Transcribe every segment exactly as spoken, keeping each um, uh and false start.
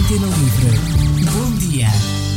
Antena Livre. Bom dia.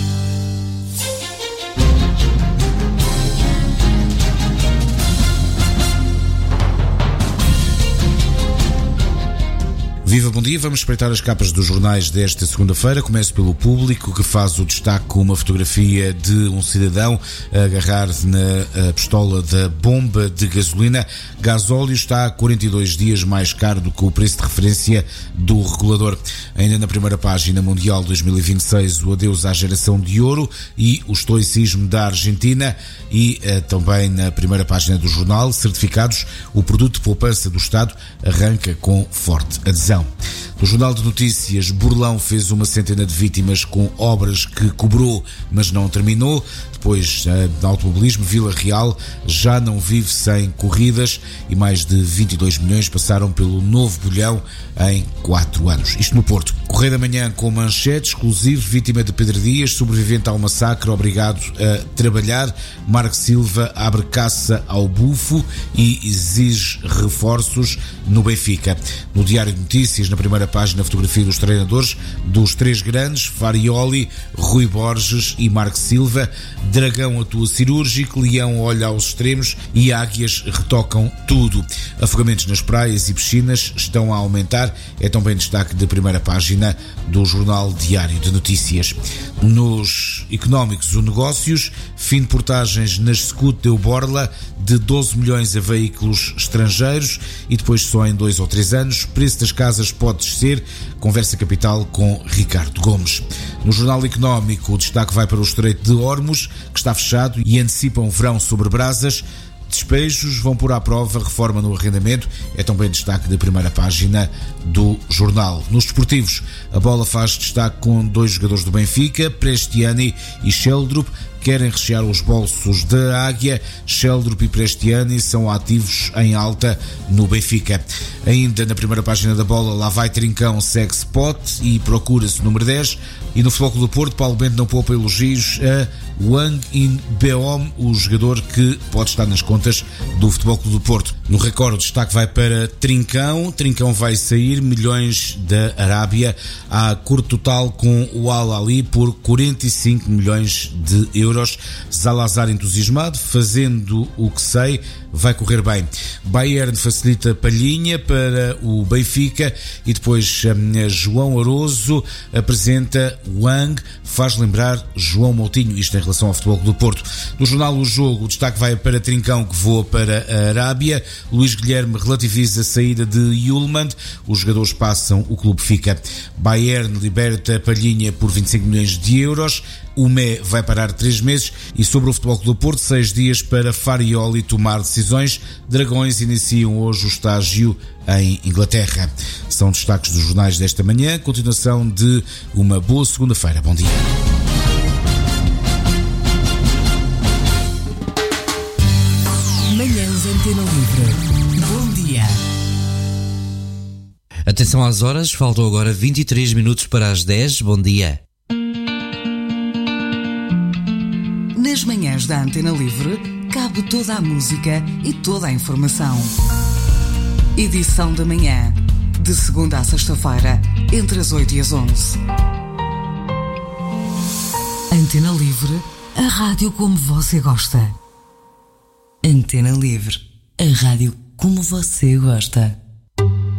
Viva, bom dia. Vamos espreitar as capas dos jornais desta segunda-feira. Começo pelo Público, que faz o destaque com uma fotografia de um cidadão a agarrar na pistola da bomba de gasolina. Gasóleo está há quarenta e dois dias mais caro do que o preço de referência do regulador. Ainda na primeira página, Mundial dois mil e vinte e seis, o adeus à geração de ouro e o estoicismo da Argentina. E eh, também na primeira página do jornal, certificados, o produto de poupança do Estado arranca com forte adesão. No Jornal de Notícias, Burlão fez uma centena de vítimas com obras que cobrou, mas não terminou. Depois, no automobilismo, Vila Real já não vive sem corridas e mais de vinte e dois milhões passaram pelo novo bolhão em quatro anos. Isto no Porto. Correio da Manhã com manchete exclusivo: vítima de pedradias, sobrevivente ao massacre, obrigado a trabalhar. Marco Silva abre caça ao bufo e exige reforços no Benfica. No Diário de Notícias, na primeira página, a fotografia dos treinadores dos três grandes, Farioli, Rui Borges e Marco Silva. Dragão atua cirúrgico, Leão olha aos extremos e Águias retocam tudo. Afogamentos nas praias e piscinas estão a aumentar. É também destaque da primeira página do Jornal Diário de Notícias. Nos económicos, o negócios, fim de portagens nas Scoot deu borla de doze milhões a veículos estrangeiros e depois só em dois ou três anos. Preço das casas pode descer. Conversa Capital com Ricardo Gomes. No Jornal Económico, o destaque vai para o Estreito de Hormuz, que está fechado e antecipam verão sobre brasas. Despejos vão pôr à prova reforma no arrendamento. É também destaque da primeira página do jornal. Nos desportivos, a Bola faz destaque com dois jogadores do Benfica, Prestiani e Sheldrup, querem rechear os bolsos da Águia. Sheldrup e Prestiani são ativos em alta no Benfica. Ainda na primeira página da Bola, lá vai Trincão, segue spot e procura-se número dez. E no Futebol Clube do Porto, Paulo Bento não poupa elogios a Wang In-beom, o jogador que pode estar nas contas do Futebol Clube do Porto. No Record, o destaque vai para Trincão. Trincão vai sair, milhões da Arábia, a acordo total com o Al-Ahly por quarenta e cinco milhões de euros. Zalazar entusiasmado, fazendo o que sei, vai correr bem. Bayern facilita Palhinha para o Benfica e depois um, João Aroso apresenta Wang, faz lembrar João Moutinho, isto em relação ao Futebol Clube do Porto. No jornal O Jogo, o destaque vai para Trincão, que voa para a Arábia. Luís Guilherme relativiza a saída de Yulman, os jogadores passam, o clube fica. Bayern liberta Palhinha por vinte e cinco milhões de euros. O M E vai parar três meses e sobre o Futebol Clube do Porto, seis dias para Farioli tomar decisões. Dragões iniciam hoje o estágio em Inglaterra. São destaques dos jornais desta manhã. Continuação de uma boa segunda-feira. Bom dia. Manhãs Antena Livre. Bom dia. Atenção às horas, faltam agora vinte e três minutos para as dez. Bom dia. Nas manhãs da Antena Livre, cabe toda a música e toda a informação. Edição da manhã, de segunda a sexta-feira, entre as oito e as onze. Antena Livre, a rádio como você gosta. Antena Livre, a rádio como você gosta.